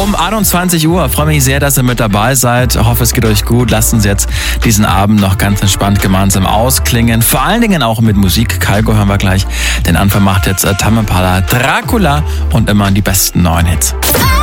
um 21 Uhr. Freue mich sehr, dass ihr mit dabei seid. Hoffe, es geht euch gut. Lasst uns jetzt diesen Abend noch ganz entspannt gemeinsam ausklingen. Vor allen Dingen auch mit Musik. Kygo hören wir gleich. Den Anfang macht jetzt Tame Impala, Dracula und immer die besten neuen Hits.